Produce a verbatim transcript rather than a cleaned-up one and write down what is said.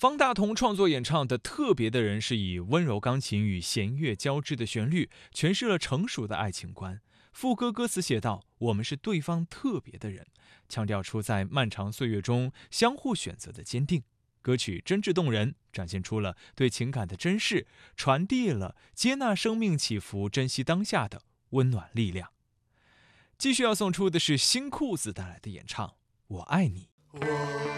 方大同创作演唱的《特别的人》是以温柔钢琴与弦乐交织的旋律，诠释了成熟的爱情观。副歌歌词写道：“我们是对方特别的人”，强调出在漫长岁月中相互选择的坚定。歌曲真挚动人，展现出了对情感的珍视，传递了接纳生命起伏、珍惜当下的温暖力量。继续要送出的是新裤子带来的演唱《我爱你》。